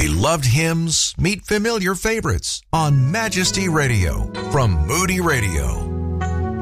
Beloved hymns meet familiar favorites on Majesty Radio from Moody Radio.